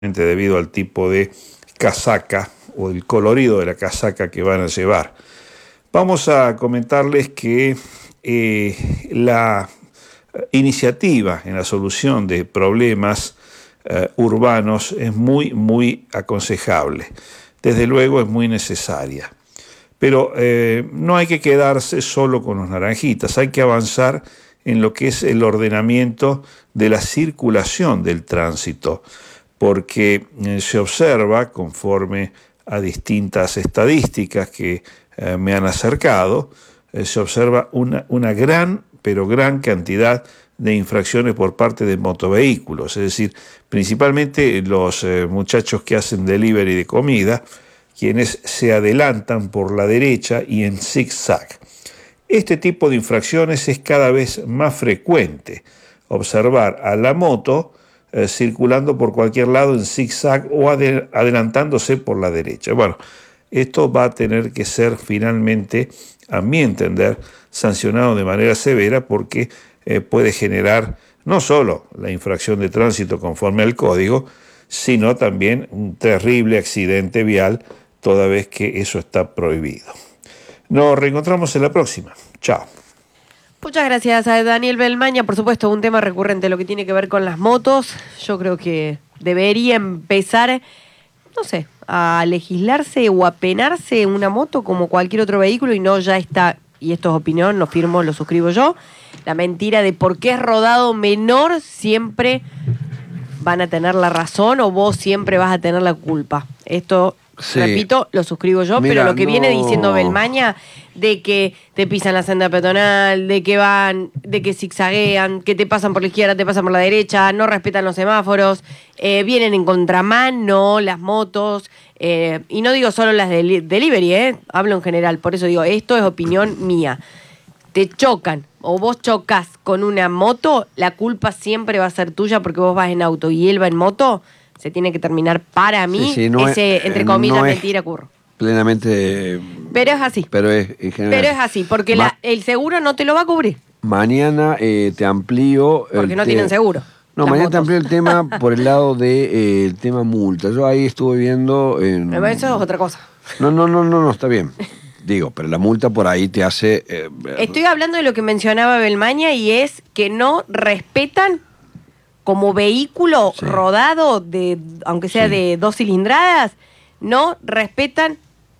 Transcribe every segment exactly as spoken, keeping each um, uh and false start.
debido al tipo de casaca o el colorido de la casaca que van a llevar. Vamos a comentarles que eh, la iniciativa en la solución de problemas eh, urbanos es muy, muy aconsejable. Desde luego es muy necesaria. Pero eh, no hay que quedarse solo con los naranjitas, hay que avanzar en lo que es el ordenamiento de la circulación del tránsito, porque eh, se observa, conforme a distintas estadísticas que eh, me han acercado, eh, se observa una, una gran, pero gran cantidad de infracciones por parte de motovehículos, es decir, principalmente los eh, muchachos que hacen delivery de comida, quienes se adelantan por la derecha y en zigzag. Este tipo de infracciones es cada vez más frecuente. Observar a la moto eh, circulando por cualquier lado en zigzag o adel- adelantándose por la derecha. Bueno, esto va a tener que ser finalmente, a mi entender, sancionado de manera severa porque eh, puede generar no solo la infracción de tránsito conforme al código, sino también un terrible accidente vial, toda vez que eso está prohibido. Nos reencontramos en la próxima. Chao. Muchas gracias a Daniel Belmaña. Por supuesto, un tema recurrente, lo que tiene que ver con las motos. Yo creo que debería empezar, no sé, a legislarse o a penarse una moto como cualquier otro vehículo y no ya está, y esto es opinión, lo firmo, lo suscribo yo, la mentira de por qué es rodado menor siempre van a tener la razón o vos siempre vas a tener la culpa. Esto, sí, repito, lo suscribo yo, Mira, pero lo que no... viene diciendo Belmaña de que te pisan la senda peatonal, de que van, de que zigzaguean, que te pasan por la izquierda, te pasan por la derecha, no respetan los semáforos, eh, vienen en contramano las motos, eh, y no digo solo las de delivery, eh, hablo en general, por eso digo, esto es opinión mía. Te chocan o vos chocas con una moto, la culpa siempre va a ser tuya porque vos vas en auto y él va en moto, se tiene que terminar para mí sí, sí, no ese, es, entre comillas, no mentira, curro. Plenamente... Pero es así. Pero es, en general, pero es así, porque Ma- la, el seguro no te lo va a cubrir. Mañana eh, te amplío... Porque no te... tienen seguro. No, mañana motos. Te amplío el tema por el lado del de, eh, tema multa. Yo ahí estuve viendo... En... Eso es otra cosa. No, no, no, no, no, está bien. Digo, pero la multa por ahí te hace... Eh, Estoy hablando de lo que mencionaba Belmaña y es que no respetan como vehículo sí. rodado, de aunque sea sí. de dos cilindradas, no respetan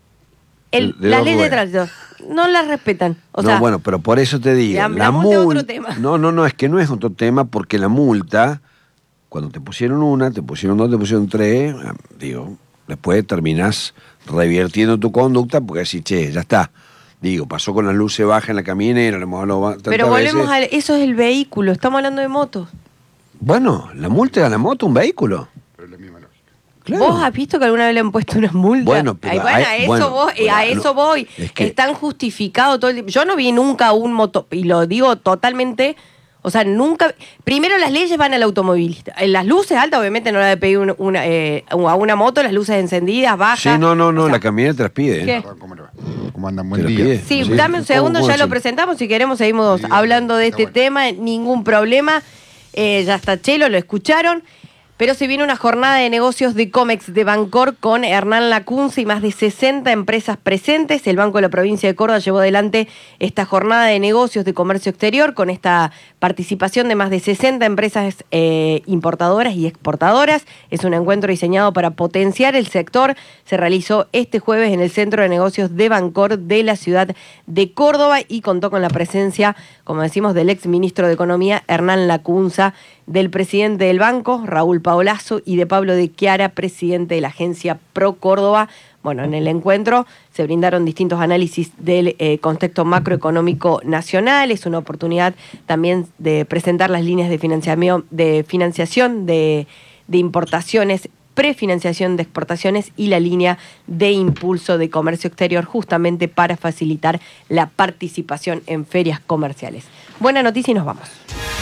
el, de las leyes de tránsito. No las respetan. O no, sea, bueno, pero por eso te digo, la, la, la multa... es otro tema. No, no, no, es que no es otro tema porque la multa, cuando te pusieron una, te pusieron dos, te pusieron tres, digo, después terminás revirtiendo tu conducta porque decís, che, ya está. Digo, pasó con las luces bajas en la camionera, le hemos hablado tantas Pero volvemos veces. a... Eso es el vehículo, estamos hablando de motos. Bueno, la multa de la moto un vehículo. Pero es la misma lógica. Claro. ¿Vos has visto que alguna vez le han puesto una multa? Bueno, pero Ay, bueno, hay, a eso, bueno, vos, bueno, a eso no, voy. Es que... Están justificados todo el tiempo. Yo no vi nunca un moto, y lo digo totalmente... O sea, nunca... Primero las leyes van al automovilista. En las luces altas, obviamente, no le de pedir una, una, eh, a una moto, las luces encendidas, bajas. Sí, no, no, no, o sea, la camioneta te las pide. ¿qué? ¿Cómo, ¿Cómo andan? Buen día. Pide? Sí, sí, dame un segundo, ¿cómo, cómo ya lo sí? presentamos. Si queremos, seguimos sí, hablando de este bueno. tema. Ningún problema. Eh, ya está Chelo, lo escucharon. Pero se viene una jornada de negocios de Comex de Bancor con Hernán Lacunza y más de sesenta empresas presentes. El Banco de la Provincia de Córdoba llevó adelante esta jornada de negocios de comercio exterior con esta participación de más de sesenta empresas eh, importadoras y exportadoras. Es un encuentro diseñado para potenciar el sector. Se realizó este jueves en el Centro de Negocios de Bancor de la ciudad de Córdoba y contó con la presencia, como decimos, del ex ministro de Economía, Hernán Lacunza, del presidente del banco, Raúl Paolazo, y de Pablo de Chiara, presidente de la agencia Pro Córdoba. Bueno, en el encuentro se brindaron distintos análisis del eh, contexto macroeconómico nacional. Es una oportunidad también de presentar las líneas de financiación de, financiación de, de importaciones, prefinanciación de exportaciones y la línea de impulso de comercio exterior, justamente para facilitar la participación en ferias comerciales. Buena noticia y nos vamos.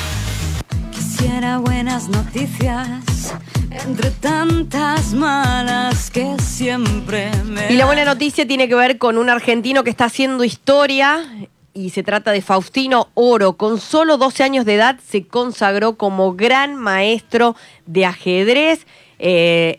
Quisiera buenas noticias entre tantas malas que siempre me... Y la buena noticia tiene que ver con un argentino que está haciendo historia y se trata de Faustino Oro. Con solo doce años de edad se consagró como gran maestro de ajedrez. eh,